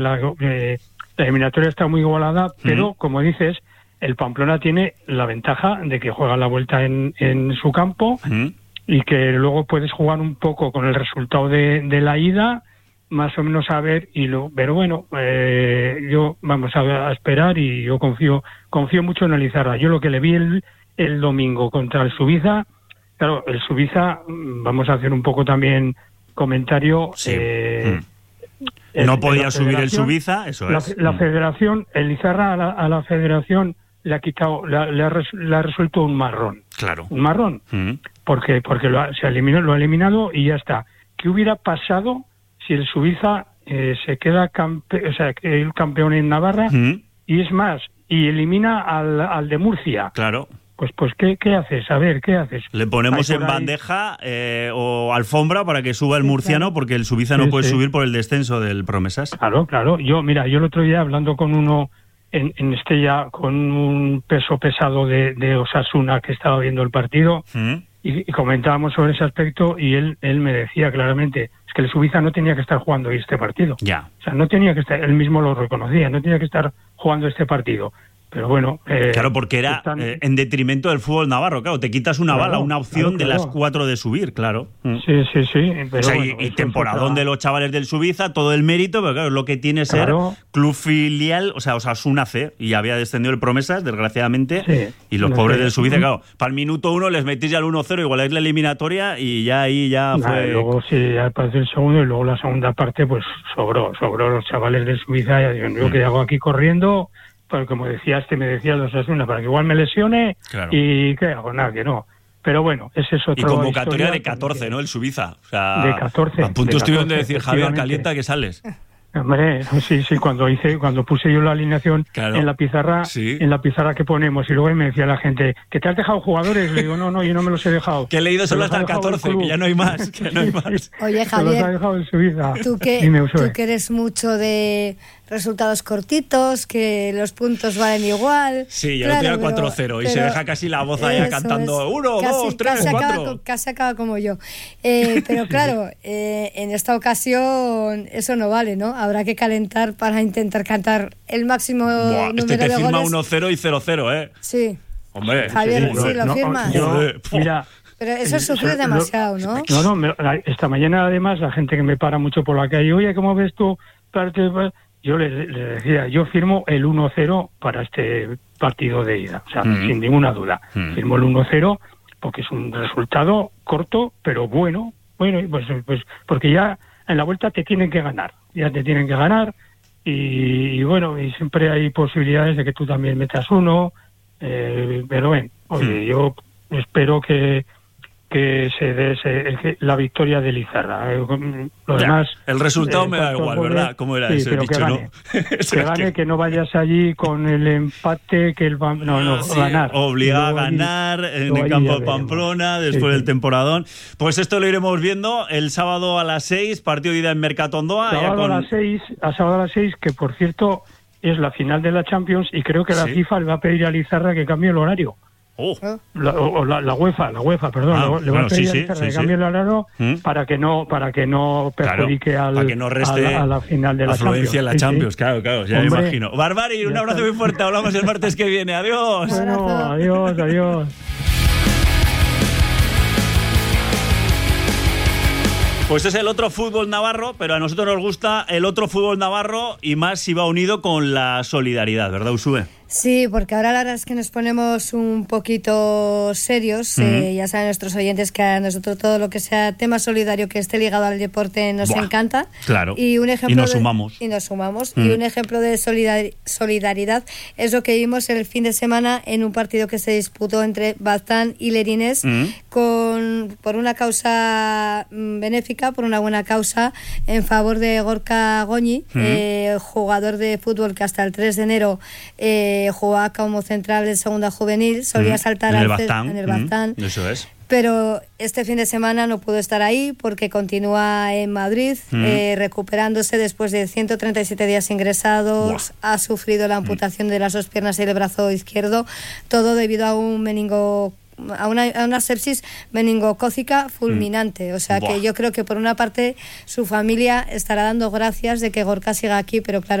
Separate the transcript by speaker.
Speaker 1: la eliminatoria está muy igualada, pero como dices, el Pamplona tiene la ventaja de que juega la vuelta en su campo y que luego puedes jugar un poco con el resultado de la ida, más o menos a ver, pero bueno, yo vamos a esperar y yo confío mucho en Elizarra. Yo lo que le vi el domingo contra el Subiza, claro, el Subiza, vamos a hacer un poco también comentario.
Speaker 2: Sí. No podía subir el Subiza, eso es.
Speaker 1: La federación, Elizarra a la federación le ha quitado, le ha resuelto un marrón.
Speaker 2: Claro.
Speaker 1: Un marrón. Porque lo ha eliminado y ya está. ¿Qué hubiera pasado si el Subiza se queda el campeón en Navarra y es más, y elimina al de Murcia?
Speaker 2: Claro.
Speaker 1: Pues ¿qué haces? A ver, ¿qué haces?
Speaker 2: Le ponemos en bandeja o alfombra para que suba el murciano, claro, porque el Subiza no puede subir por el descenso del Promesas. Claro. Yo el otro día hablando con uno en Estella, con un peso pesado de Osasuna que estaba viendo el partido, y comentábamos sobre ese aspecto, y él me decía claramente, es que el Subiza no tenía que estar jugando este partido. Ya.
Speaker 1: O sea, no tenía que estar, él mismo lo reconocía, no tenía que estar jugando este partido. Pero bueno...
Speaker 2: claro, porque era en detrimento del fútbol navarro. Claro, te quitas una bala, una opción de las 4 de subir, claro.
Speaker 1: Sí. Pero
Speaker 2: o sea, y temporadón de los chavales del Subiza, todo el mérito, pero claro, es lo que tiene ser club filial, o sea, Osasuna C, y había descendido el Promesas, desgraciadamente, y los pobres del Subiza, claro, para el minuto 1 les metís ya el 1-0, igual es la eliminatoria, y ya ahí ya fue...
Speaker 1: Luego ya aparece el segundo, y luego la segunda parte, pues sobró los chavales del Subiza, ya digo, yo que hago aquí corriendo... Pero como me decía los Osasuna, para que igual me lesione, claro. Y ¿qué hago? Nada, que no. Pero bueno, ese es otro...
Speaker 2: Y convocatoria de 14, ¿no? El Subiza. O sea,
Speaker 1: de 14.
Speaker 2: A punto estuvieron de decir, Javier, calienta que sales.
Speaker 1: Hombre, sí, cuando puse yo la alineación en la pizarra, que ponemos, y luego me decía la gente, ¿que te has dejado jugadores? Le digo, no, yo no me los he dejado.
Speaker 2: Que he leído solo hasta el 14, que ya no hay más,
Speaker 3: Oye, Javier,
Speaker 1: los ha dejado el Suiza.
Speaker 3: Tú que eres mucho de resultados cortitos, que los puntos valen igual.
Speaker 2: Sí, ya lo tenía 4-0 y se deja casi la voz allá cantando 1, 2, 3, 4.
Speaker 3: Casi acaba como yo. Pero claro, en esta ocasión eso no vale, ¿no? Habrá que calentar para intentar cantar el máximo número de goles.
Speaker 2: Te firma 1-0 y 0-0, ¿eh?
Speaker 3: Sí.
Speaker 2: Hombre.
Speaker 3: Javier, sí, lo firmas.
Speaker 1: Mira...
Speaker 3: Pero eso es sufrir demasiado, ¿no?
Speaker 1: No, esta mañana además la gente que me para mucho por la calle, oye, ¿cómo ves tú? Yo le decía, yo firmo el 1-0 para este partido de ida, o sea, sin ninguna duda. Firmo el 1-0 porque es un resultado corto, pero bueno, pues porque ya en la vuelta te tienen que ganar, y bueno, y siempre hay posibilidades de que tú también metas uno, pero bueno, oye, yo espero que se dé la victoria de Lizarra. Lo demás,
Speaker 2: el resultado me da igual, ¿verdad? ¿Cómo era ese dicho,
Speaker 1: que gane,
Speaker 2: no?
Speaker 1: que gane, que no vayas allí con el empate, ganar.
Speaker 2: Obliga a ganar en el campo de Pamplona, después del temporadón. Pues esto lo iremos viendo el sábado a las 6, partido de ida en Mercatondoa.
Speaker 1: Sábado a las 6, que por cierto es la final de la Champions, y creo que la FIFA le va a pedir a Lizarra que cambie el horario. La UEFA, perdón, le va a pedir que cambie el horario para que no perjudique
Speaker 2: para que no reste
Speaker 1: a la final de la
Speaker 2: afluencia en la Champions. Claro, ya me imagino. Barbari, un abrazo muy fuerte, hablamos el martes que viene, adiós.
Speaker 1: Bueno, adiós.
Speaker 2: Pues es el otro fútbol navarro, pero a nosotros nos gusta el otro fútbol navarro, y más si va unido con la solidaridad, ¿verdad, Usue?
Speaker 3: Sí, porque ahora la verdad es que nos ponemos un poquito serios. Ya saben nuestros oyentes que a nosotros todo lo que sea tema solidario que esté ligado al deporte nos encanta.
Speaker 2: Claro.
Speaker 3: Y un ejemplo
Speaker 2: nos sumamos.
Speaker 3: Y un ejemplo de solidaridad es lo que vimos el fin de semana en un partido que se disputó entre Baztán y Lerines por una causa benéfica, por una buena causa, en favor de Gorka Goñi, jugador de fútbol que hasta el 3 de enero jugaba como central de segunda juvenil, solía saltar en el Baztán.
Speaker 2: Eso es.
Speaker 3: Pero este fin de semana no pudo estar ahí porque continúa en Madrid recuperándose después de 137 días ingresados. Ha sufrido la amputación de las dos piernas y el brazo izquierdo, todo debido a un a una sepsis meningocócica fulminante. O sea que yo creo que por una parte su familia estará dando gracias de que Gorka siga aquí, pero claro,